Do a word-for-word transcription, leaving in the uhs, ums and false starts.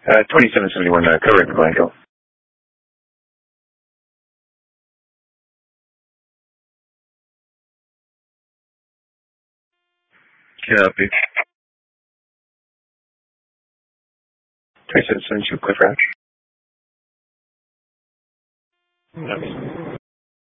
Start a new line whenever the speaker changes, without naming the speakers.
Uh, twenty-seven seventy-one, uh, correct, Michael. Copy. twenty-seven seventy-two, Cliff Ranch. Copy.